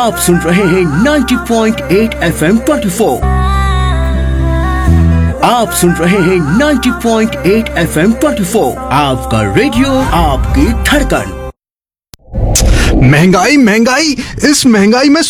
आप सुन रहे हैं 90.8 FM 24। आप सुन रहे हैं 90.8 FM 24। आपका रेडियो, आपकी धड़कन। महंगाई महंगाई, इस महंगाई में